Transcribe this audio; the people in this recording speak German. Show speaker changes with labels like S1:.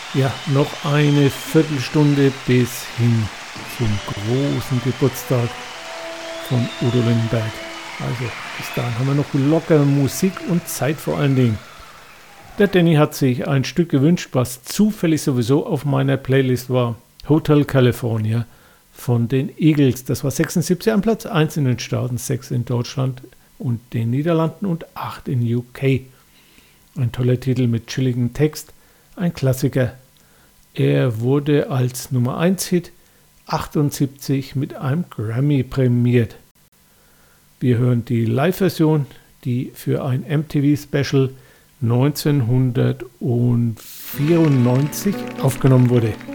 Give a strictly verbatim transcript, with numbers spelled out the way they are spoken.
S1: Ja, noch eine Viertelstunde bis hin zum großen Geburtstag von Udo Lindenberg. Also bis dahin haben wir noch locker Musik und Zeit vor allen Dingen. Der Danny hat sich ein Stück gewünscht, was zufällig sowieso auf meiner Playlist war. Hotel California von den Eagles. Das war sechsundsiebzig an Platz eins in den Staaten, sechs in Deutschland und den Niederlanden und acht in U K. Ein toller Titel mit chilligem Text, ein Klassiker. Er wurde als Nummer eins Hit achtundsiebzig mit einem Grammy prämiert. Wir hören die Live-Version, die für ein M T V-Special neunzehnhundertvierundneunzig aufgenommen wurde.